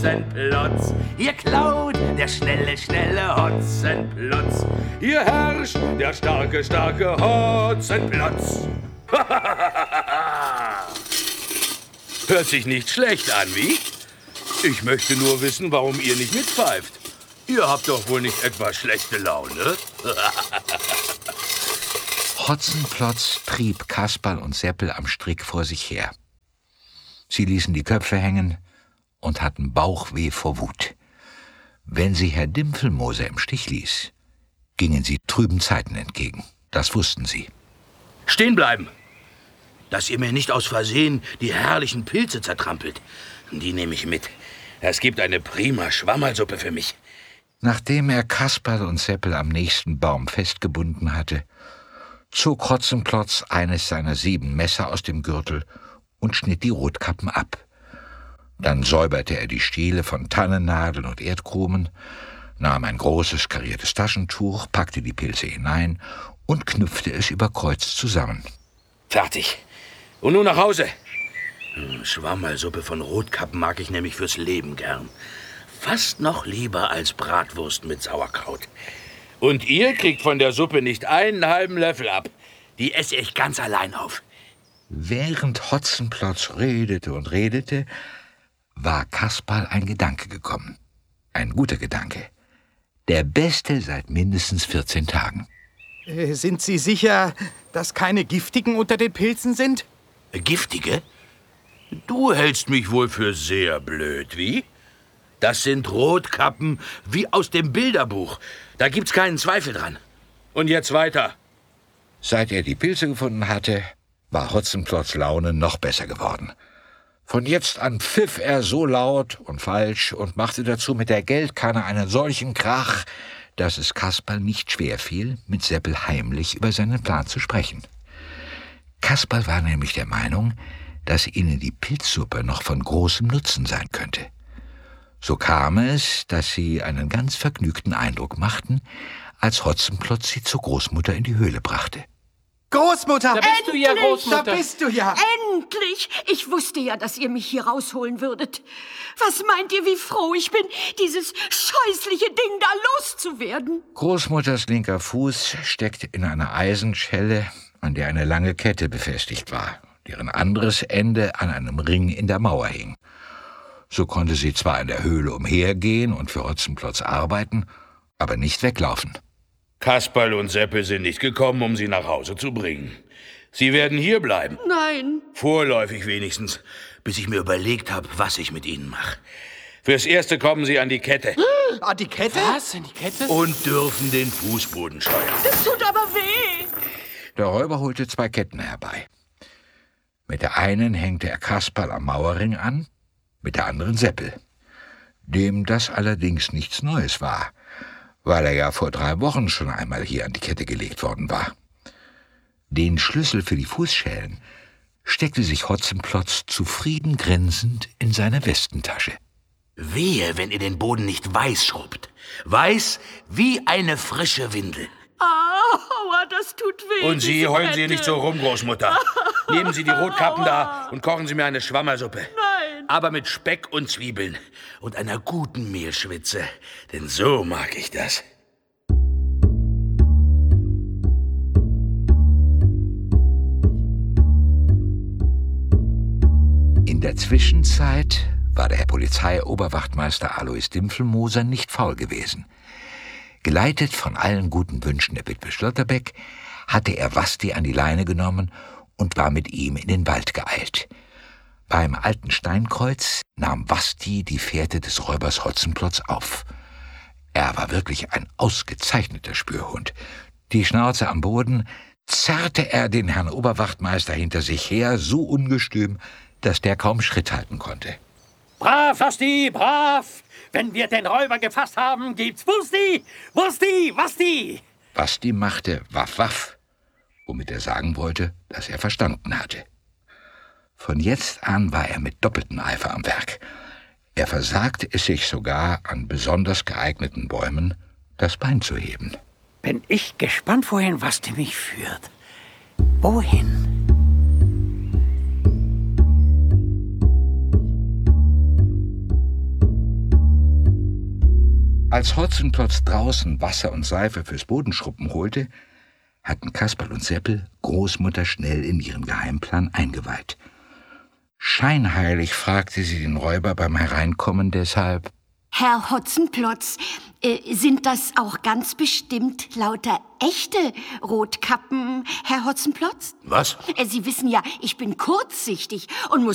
Hotzenplotz. Hier klaut der schnelle Hotzenplotz. Hier herrscht der starke Hotzenplotz. Hört sich nicht schlecht an, wie? Ich möchte nur wissen, warum ihr nicht mitpfeift. Ihr habt doch wohl nicht etwa schlechte Laune? Hotzenplotz trieb Kasperl und Seppel am Strick vor sich her. Sie ließen die Köpfe hängen und hatten Bauchweh vor Wut. Wenn sie Herr Dimpfelmoser im Stich ließ, gingen sie trüben Zeiten entgegen. Das wussten sie. Stehen bleiben! Dass ihr mir nicht aus Versehen die herrlichen Pilze zertrampelt. Die nehme ich mit. Es gibt eine prima Schwammerlsuppe für mich. Nachdem er Kasperl und Seppel am nächsten Baum festgebunden hatte, zog Hotzenplotz eines seiner 7 Messer aus dem Gürtel und schnitt die Rotkappen ab. Dann säuberte er die Stiele von Tannennadeln und Erdkrumen, nahm ein großes kariertes Taschentuch, packte die Pilze hinein und knüpfte es über Kreuz zusammen. Fertig. Und nun nach Hause. Schwammerlsuppe von Rotkappen mag ich nämlich fürs Leben gern. Fast noch lieber als Bratwurst mit Sauerkraut. Und ihr kriegt von der Suppe nicht einen halben Löffel ab. Die esse ich ganz allein auf. Während Hotzenplotz redete und redete, war Kasperl ein Gedanke gekommen. Ein guter Gedanke. Der beste seit mindestens 14 Tagen. Sind Sie sicher, dass keine Giftigen unter den Pilzen sind? Giftige? Du hältst mich wohl für sehr blöd, wie? Das sind Rotkappen wie aus dem Bilderbuch. Da gibt's keinen Zweifel dran. Und jetzt weiter. Seit er die Pilze gefunden hatte, war Hotzenplotz' Laune noch besser geworden. Von jetzt an pfiff er so laut und falsch und machte dazu mit der Geldkanne einen solchen Krach, dass es Kasperl nicht schwer fiel, mit Seppel heimlich über seinen Plan zu sprechen. Kasperl war nämlich der Meinung, dass ihnen die Pilzsuppe noch von großem Nutzen sein könnte. So kam es, dass sie einen ganz vergnügten Eindruck machten, als Hotzenplotz sie zur Großmutter in die Höhle brachte. Großmutter! Da bist du ja, Großmutter. Da bist du ja! Endlich! Ich wusste ja, dass ihr mich hier rausholen würdet. Was meint ihr, wie froh ich bin, dieses scheußliche Ding da loszuwerden? Großmutters linker Fuß steckte in einer Eisenschelle, an der eine lange Kette befestigt war, deren anderes Ende an einem Ring in der Mauer hing. So konnte sie zwar in der Höhle umhergehen und für Hotzenplotz arbeiten, aber nicht weglaufen. Kasperl und Seppel sind nicht gekommen, um sie nach Hause zu bringen. Sie werden hier bleiben. Nein. Vorläufig wenigstens, bis ich mir überlegt habe, was ich mit ihnen mache. Fürs Erste kommen sie an die Kette. An die Kette? Was? An die Kette? Und dürfen den Fußboden steuern. Das tut aber weh. Der Räuber holte 2 Ketten herbei. Mit der einen hängte er Kasperl am Mauerring an, mit der anderen Seppel. Dem das allerdings nichts Neues war, weil er ja vor 3 Wochen schon einmal hier an die Kette gelegt worden war. Den Schlüssel für die Fußschellen steckte sich Hotzenplotz zufrieden grinsend in seine Westentasche. Wehe, wenn ihr den Boden nicht weiß schrubbt. Weiß wie eine frische Windel. Aua, das tut weh. Und Sie, heulen Sie nicht so rum, Großmutter. Nehmen Sie die Rotkappen da und kochen Sie mir eine Schwammersuppe. Nein. Aber mit Speck und Zwiebeln und einer guten Mehlschwitze. Denn so mag ich das. In der Zwischenzeit war der Herr Polizeioberwachtmeister Alois Dimpfelmoser nicht faul gewesen. Geleitet von allen guten Wünschen der Witwe Schlotterbeck, hatte er Wasti an die Leine genommen und war mit ihm in den Wald geeilt. Beim alten Steinkreuz nahm Wasti die Fährte des Räubers Hotzenplotz auf. Er war wirklich ein ausgezeichneter Spürhund. Die Schnauze am Boden zerrte er den Herrn Oberwachtmeister hinter sich her, so ungestüm, dass der kaum Schritt halten konnte. Brav, Wasti, brav! Wenn wir den Räuber gefasst haben, gibt's Wursti, Wursti, Wasti! Wasti machte Waff, Waff, womit er sagen wollte, dass er verstanden hatte. Von jetzt an war er mit doppeltem Eifer am Werk. Er versagte es sich sogar, an besonders geeigneten Bäumen das Bein zu heben. Bin ich gespannt, wohin Wasti mich führt. Wohin? Als Hotzenplotz draußen Wasser und Seife fürs Bodenschruppen holte, hatten Kasperl und Seppel Großmutter schnell in ihren Geheimplan eingeweiht. Scheinheilig fragte sie den Räuber beim Hereinkommen deshalb: Herr Hotzenplotz, sind das auch ganz bestimmt lauter echte Rotkappen, Herr Hotzenplotz? Was? Sie wissen ja, ich bin kurzsichtig und muss